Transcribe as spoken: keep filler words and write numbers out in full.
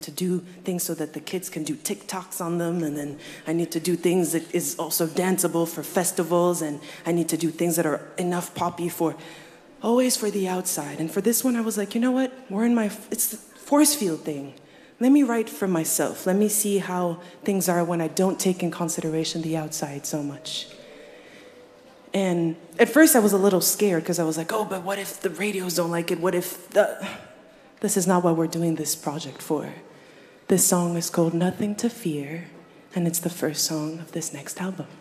to do things so that the kids can do TikToks on them, and then I need to do things that is also danceable for festivals, and I need to do things that are enough poppy for, always for the outside. And for this one, I was like, you know what? We're in my, it's the force field thing. Let me write for myself. Let me see how things are when I don't take in consideration the outside so much. And at first I was a little scared because I was like, oh, but what if the radios don't like it? What if the... This is not what we're doing this project for. This song is called Nothing to Fear, and it's the first song of this next album.